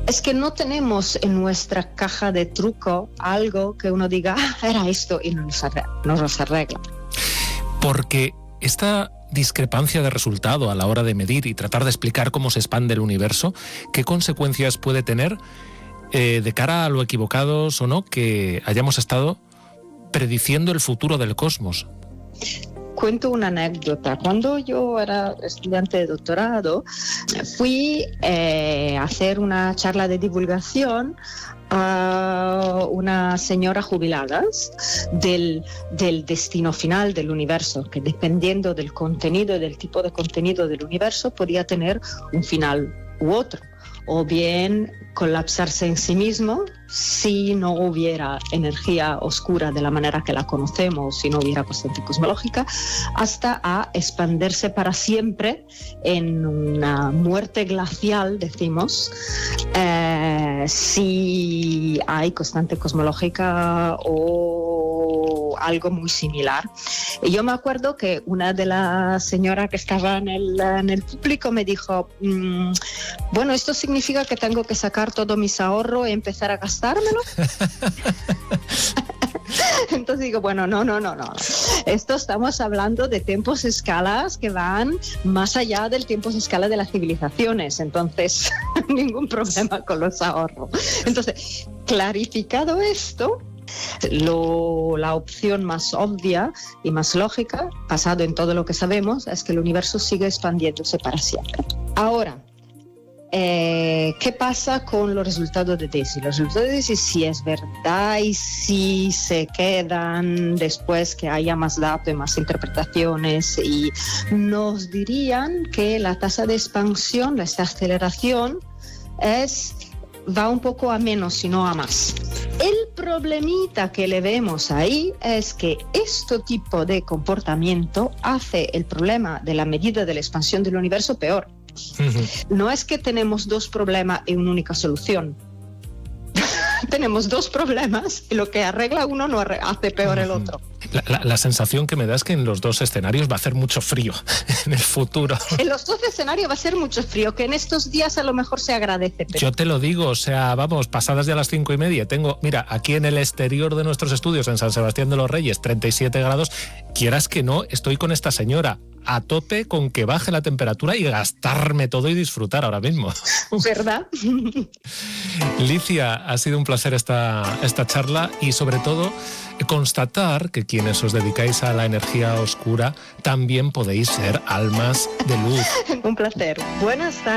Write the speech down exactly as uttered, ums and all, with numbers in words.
Es que no tenemos en nuestra caja de truco algo que uno diga, ah, era esto, y nos arregla, nos arregla. Porque esta discrepancia de resultado a la hora de medir y tratar de explicar cómo se expande el universo, ¿qué consecuencias puede tener eh, de cara a lo equivocados o no que hayamos estado prediciendo el futuro del cosmos? Cuento una anécdota. Cuando yo era estudiante de doctorado, fui eh, a hacer una charla de divulgación a una señora jubilada del, del destino final del universo, que dependiendo del contenido y del tipo de contenido del universo podía tener un final u otro, o bien colapsarse en sí mismo si no hubiera energía oscura de la manera que la conocemos, si no hubiera constante cosmológica, hasta a expandirse para siempre en una muerte glacial, decimos, eh, si hay constante cosmológica o algo muy similar. Y yo me acuerdo que una de las señoras que estaba en el, en el público me dijo, mmm, bueno, esto significa que tengo que sacar todo mis ahorros y empezar a gastármelo. Entonces digo, bueno, no, no, no, no. Esto estamos hablando de tiempos escalas que van más allá del tiempos escala de las civilizaciones. Entonces, ningún problema con los ahorros. Entonces, clarificado esto, Lo, la opción más obvia y más lógica, basado en todo lo que sabemos, es que el universo sigue expandiéndose para siempre. Ahora, eh, ¿qué pasa con los resultados de tesis? Los resultados de tesis, si es verdad y si se quedan después que haya más datos y más interpretaciones, y nos dirían que la tasa de expansión, esta aceleración, es... va un poco a menos, sino a más. El problemita que le vemos ahí es que este tipo de comportamiento hace el problema de la medida de la expansión del universo peor. Uh-huh. No es que tenemos dos problemas y una única solución. Tenemos dos problemas y lo que arregla uno no hace peor el otro. La, la, la sensación que me da es que en los dos escenarios va a hacer mucho frío en el futuro. En los dos escenarios va a ser mucho frío, que en estos días a lo mejor se agradece. Pero... Yo te lo digo, o sea, vamos, pasadas ya las cinco y media, tengo, mira, aquí en el exterior de nuestros estudios, en San Sebastián de los Reyes, treinta y siete grados, quieras que no, estoy con esta señora a tope con que baje la temperatura y gastarme todo y disfrutar ahora mismo. ¿Verdad? Licia, ha sido un placer esta, esta charla y sobre todo constatar que quienes os dedicáis a la energía oscura también podéis ser almas de luz. Un placer. Buenas tardes.